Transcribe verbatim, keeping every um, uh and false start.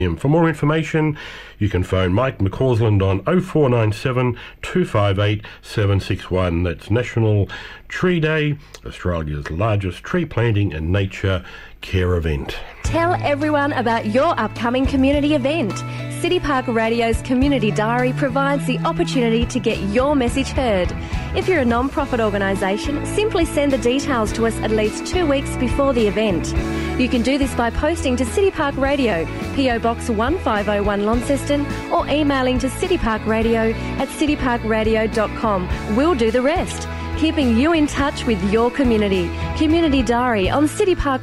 For more information, you can phone Mike McCausland on oh four nine seven, two five eight, seven six one. That's National Tree Day, Australia's largest tree planting and nature care event. Tell everyone about your upcoming community event. City Park Radio's Community Diary provides the opportunity to get your message heard. If you're a non-profit organisation, simply send the details to us at least two weeks before the event. You can do this by posting to City Park Radio, P O Box one five oh one Launceston, or emailing to cityparkradio at cityparkradio dot com. We'll do the rest, keeping you in touch with your community. Community Diary on City Park